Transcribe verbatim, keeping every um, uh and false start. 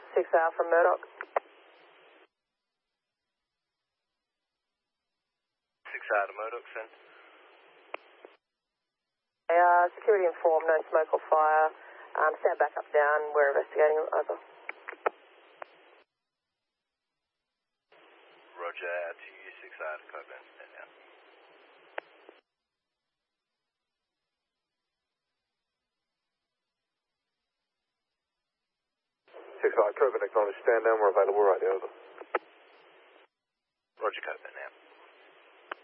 six R from Murdoch. six R to Murdoch, send. Uh, security informed, no smoke or fire. Um, stand back up down, we're investigating, over. Roger, out to you, six R to Coburn, stand down. six R, Coburn, acknowledge, stand down, we're available right there, over. Roger, Coburn, now.